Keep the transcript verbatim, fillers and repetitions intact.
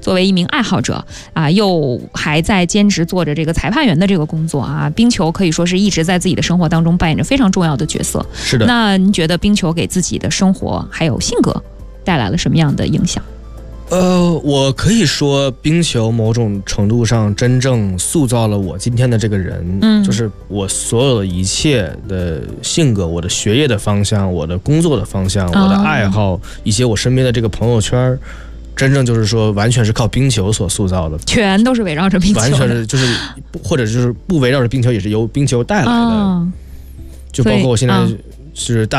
作为一名爱好者啊，又还在兼职做着这个裁判员的这个工作啊，冰球可以说是一直在自己的生活当中扮演着非常重要的角色。 是的。 那您觉得冰球给自己的生活还有性格带来了什么样的影响？ 呃，我可以说冰球某种程度上真正塑造了我今天的这个人， 嗯， 就是我所有的一切的性格，我的学业的方向，我的工作的方向，我的爱好，以及我身边的这个朋友圈，真正就是说完全是靠冰球所塑造的， 全都是围绕着冰球的， 完全是就是或者就是不围绕着冰球，也是由冰球带来的， 哦， 就包括我现在是大